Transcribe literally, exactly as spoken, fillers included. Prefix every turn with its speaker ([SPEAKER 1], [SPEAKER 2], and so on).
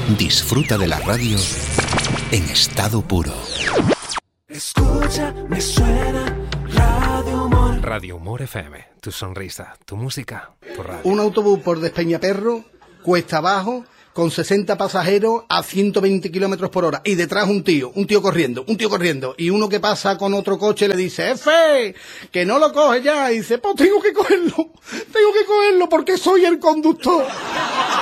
[SPEAKER 1] Disfruta de la radio en estado puro.
[SPEAKER 2] Escucha, me suena Radio Humor.
[SPEAKER 3] Radio Humor F M, tu sonrisa, tu música, tu radio.
[SPEAKER 4] Un autobús por Despeñaperro, cuesta abajo, con sesenta pasajeros a ciento veinte kilómetros por hora. Y detrás un tío, un tío corriendo, un tío corriendo. Y uno que pasa con otro coche le dice, ¡Efe! Que no lo coge ya. Y dice, pues tengo que cogerlo, tengo que cogerlo porque soy el conductor.